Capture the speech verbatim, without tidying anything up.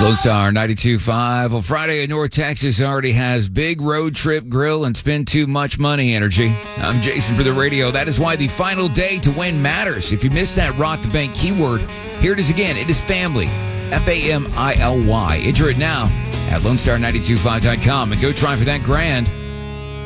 Lone Star ninety-two point five. Well, Friday in North Texas already has big road trip grill and spend too much money energy. I'm Jason for the radio. That is why the final day to win matters. If you missed that Rock the Bank keyword, here it is again. It is family. F A M I L Y. Enter it now at lone star nine two five dot com and go try for that grand.